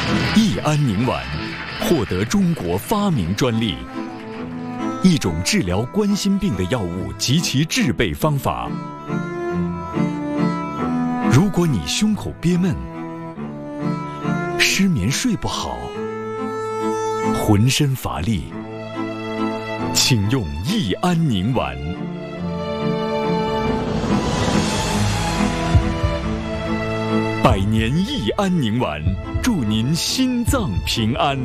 益安宁丸获得中国发明专利，一种治疗冠心病的药物及其制备方法。如果你胸口憋闷、失眠睡不好、浑身乏力，请用益安宁丸。百年益安宁丸，祝您心脏平安。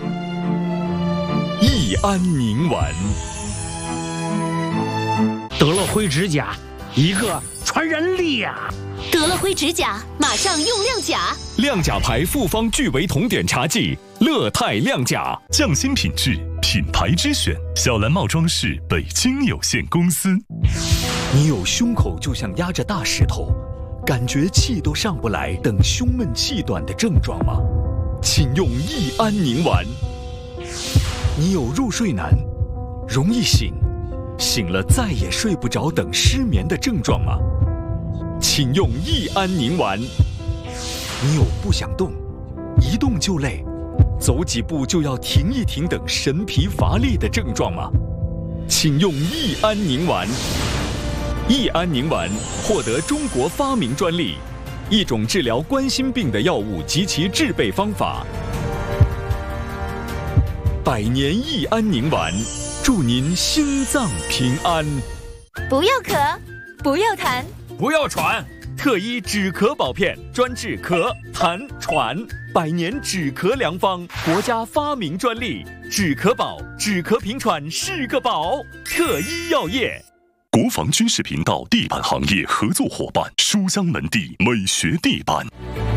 益安宁丸。 得了灰指甲，一个传染力呀！ 得了灰指甲，马上用亮甲。 亮甲牌复方聚维酮碘茶剂，乐泰亮甲， 匠心品质，品牌之选。小蓝帽装饰北京有限公司。 你有胸口就像压着大石头，感觉气都上不来等胸闷气短的症状吗？请用益安宁丸。你有入睡难、容易醒、醒了再也睡不着等失眠的症状吗？请用益安宁丸。你有不想动、一动就累、走几步就要停一停等神疲乏力的症状吗？请用益安宁丸。益安宁丸获得中国发明专利，一种治疗冠心病的药物及其制备方法。百年益安宁丸，祝您心脏平安。 不要咳，不要痰， 不要喘，特医止咳宝片，专治咳、痰、喘，百年止咳良方，国家发明专利，止咳宝，止咳平喘是个宝。特医药业。 国防军事频道地板行业合作伙伴，书香门第美学地板。